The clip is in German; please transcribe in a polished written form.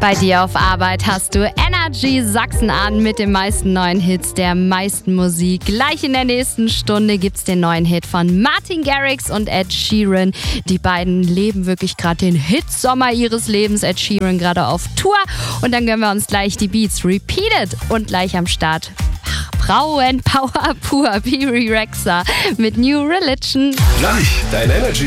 Bei dir auf Arbeit hast du Energy Sachsen an mit den meisten neuen Hits der meisten Musik. Gleich in der nächsten Stunde gibt's den neuen Hit von Martin Garrix und Ed Sheeran. Die beiden leben wirklich gerade den Hitsommer ihres Lebens. Ed Sheeran gerade auf Tour. Und dann gönnen wir uns gleich die Beats Repeated und gleich am Start Frauenpower pur, Piri Rexha mit New Religion. Gleich dein Energy